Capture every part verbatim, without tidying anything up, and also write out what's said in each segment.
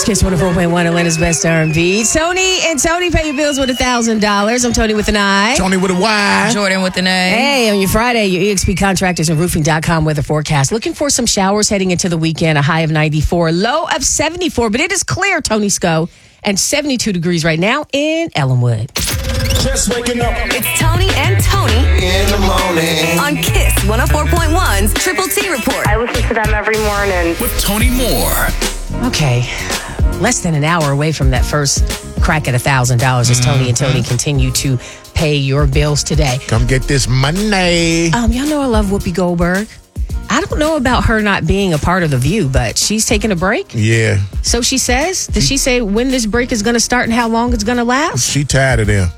It's Kiss one oh four point one, Atlanta's best R and B. Tony and Tony pay your bills with one thousand dollars. I'm Tony with an I. Tony with a Y. Jordan with an A. Hey, on your Friday, your E X P Contractors and Roofing dot com weather forecast. Looking for some showers heading into the weekend. A high of ninety-four, low of seventy-four. But it is clear, Tony Sco, and seventy-two degrees right now in Ellenwood. Just waking up. It's Tony and Tony In the morning. on Kiss one oh four point one's Triple T Report. I listen to them every morning. With Tony Moore. Okay, less than an hour away from that first crack at one thousand dollars as Tony and Tony continue to pay your bills today. Come get this money. Um, y'all know I love Whoopi Goldberg. I don't know about her not being a part of The View, but she's taking a break. Yeah. So she says, did she say when this break is going to start and how long it's going to last? She tired of them.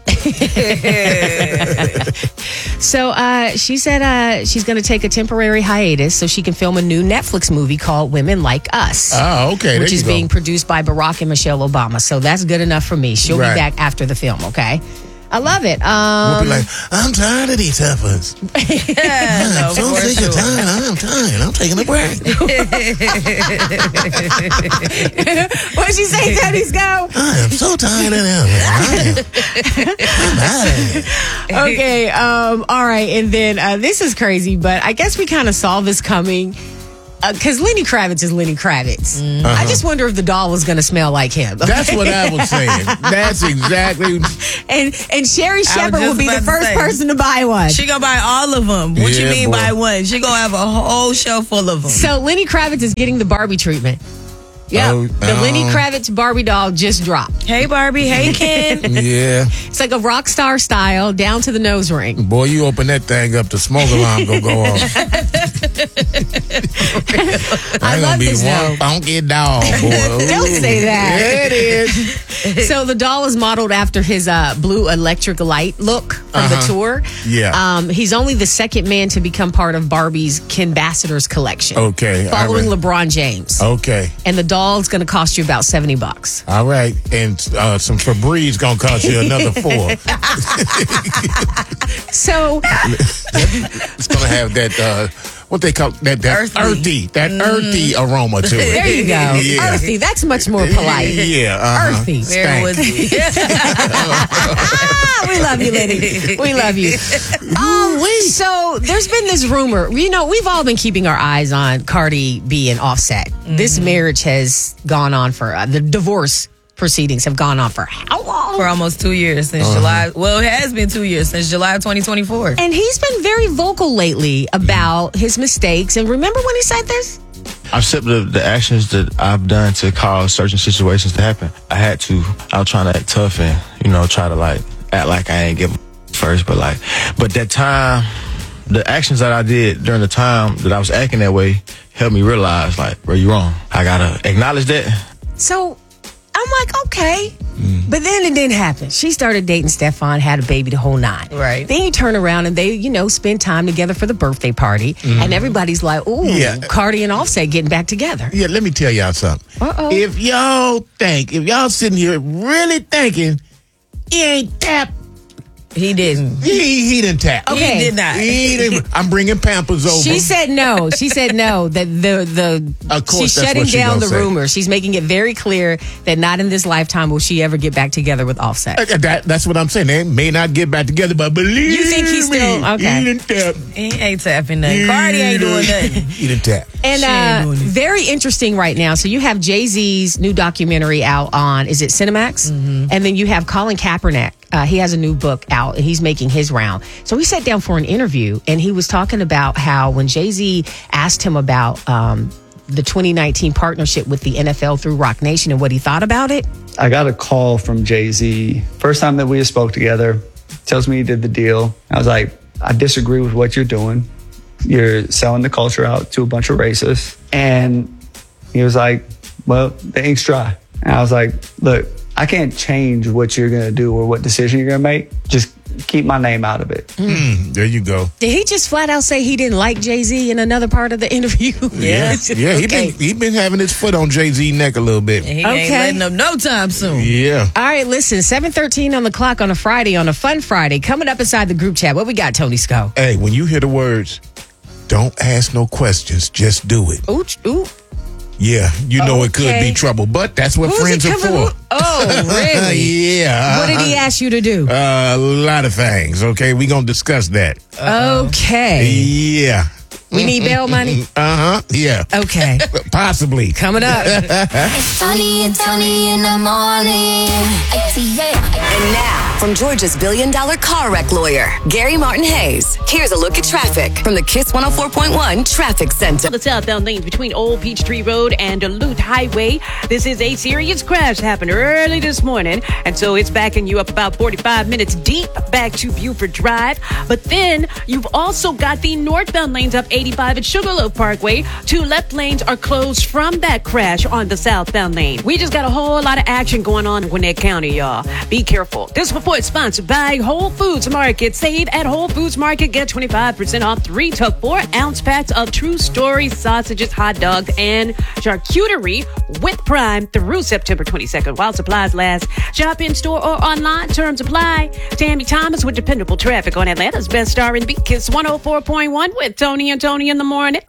So uh, she said uh, she's going to take a temporary hiatus so she can film a new Netflix movie called Women Like Us. Oh, okay. Which there is you go. being produced by Barack and Michelle Obama. So that's good enough for me. She'll Right. be back after the film, okay? I love it. We'll Um, be like, I'm tired of these heifers. Yeah, no, I'm so for sick sure. of tired. I'm tired. I'm taking a break. what'd she say, Tony Sco? I am so tired of them. I am. I'm out of here. Okay, um, all right. And then uh, this is crazy, but I guess we kind of saw this coming. Because Lenny Kravitz is Lenny Kravitz. Uh-huh. I just wonder if the doll was going to smell like him. That's what I was saying. That's exactly. And and Sherry Shepherd will just be the about to first say. person to buy one. She gonna buy all of them. What you Yeah, mean boy. by one? She gonna have a whole shelf full of them. So Lenny Kravitz is getting the Barbie treatment. Yeah, Oh, the oh. Lenny Kravitz Barbie doll just dropped. Hey Barbie, hey Ken. Yeah. It's like a rock star style, down to the nose ring. Boy, you open that thing up, the smoke alarm gonna go off. I love this though. funky dog, boy. Don't say that. Yeah, it is. So the doll is modeled after his uh, blue electric light look from the Uh-huh. tour. Yeah. Um, he's only the second man to become part of Barbie's Kenbassadors collection. Okay, all Following right. LeBron James. Okay. And the doll's going to cost you about seventy bucks. All right. And uh, some Febreze gonna cost you another four. So It's gonna have that uh, what they call that that Earthy. earthy, that earthy aroma to it. there you go. Yeah. Earthy. That's much more polite. Yeah. Uh-huh. Earthy. Very Stank. woodsy. Ah, we love you, Lenny. We love you. Um, so there's been this rumor. You know, we've all been keeping our eyes on Cardi B and Offset. This marriage has gone on for uh, the divorce proceedings have gone on for how long? For almost two years since July. Well, it has been two years since July of twenty twenty-four. And he's been very vocal lately about his mistakes. And remember when he said this? I accepted the actions that I've done to cause certain situations to happen. I had to. I was trying to act tough and, you know, try to like act like I ain't give a first, but like, but that time, the actions that I did during the time that I was acting that way helped me realize like, bro, you wrong. I gotta acknowledge that. So I'm like, okay. But then it didn't happen. She started dating Stefan, had a baby the whole nine. Right. Then you turn around and they, you know, spend time together for the birthday party. And everybody's like, ooh, Yeah. Cardi and Offset getting back together. Yeah, let me tell y'all something. Uh-oh. If y'all think, if y'all sitting here really thinking, he ain't tap, He didn't. he he didn't tap. Okay. He did not. He didn't, I'm bringing Pampers over. She said no. She said no. That the the Of course, she's that's shutting what she down gonna the say. rumor. She's making it very clear that not in this lifetime will she ever get back together with Offset. Uh, That, that's what I'm saying. They may not get back together, but believe You think he's me, still- okay. he didn't tap. He ain't tapping nothing. Cardi ain't doing nothing. He didn't tap. And She ain't uh, doing it. very interesting right now. So you have Jay-Z's new documentary out on, is it Cinemax? Mm-hmm. And then you have Colin Kaepernick. Uh, he has a new book out and he's making his round. So we sat down for an interview and he was talking about how when Jay-Z asked him about um, the twenty nineteen partnership with the N F L through Rock Nation and what he thought about it. I got a call from Jay-Z. First time that we spoke together, tells me he did the deal. I was like, I disagree with what you're doing. You're selling the culture out to a bunch of racists. And he was like, well, the ink's dry. And I was like, look, I can't change what you're going to do or what decision you're going to make. Just keep my name out of it. Mm, there you go. Did he just flat out say he didn't like Jay-Z in another part of the interview? Yeah, yeah. He Okay. been he been having his foot on Jay-Z neck a little bit. And he Okay. ain't letting up no time soon. Yeah. All right, listen, seven thirteen on the clock on a Friday, on a fun Friday. Coming up inside the group chat. What we got, Tony Sco? Hey, when you hear the words, don't ask no questions, just do it. Ooh, ooh. Yeah, you know it could Okay. be trouble, but that's what Who's friends he are coming for. with? Oh, really? yeah. What did he ask you to do? Uh, a lot of things. Okay, we gonna discuss that. Okay. Yeah. We need bail money? Uh huh. Yeah. Okay. Possibly. Coming up. Tony and Tony in the morning. And now, from Georgia's billion dollar car wreck lawyer, Gary Martin Hayes, here's a look at traffic from the Kiss one oh four point one Traffic Center. The southbound lanes between Old Peachtree Road and Duluth Highway. This is a serious crash happened early this morning, and so it's backing you up about forty-five minutes deep back to Buford Drive. But then you've also got the northbound lanes up eighty-five at Sugarloaf Parkway. Two left lanes are closed from that crash on the southbound lane. We just got a whole lot of action going on in Gwinnett County, y'all. Be careful. This report is sponsored by Whole Foods Market. Save at Whole Foods Market. Get twenty-five percent off three to four ounce packs of True Story sausages, hot dogs, and charcuterie with Prime through September twenty-second while supplies last. Shop in store or online. Terms apply. Tammy Thomas with dependable traffic on Atlanta's best star and beat Kiss one oh four point one with Tony and Tony in the morning.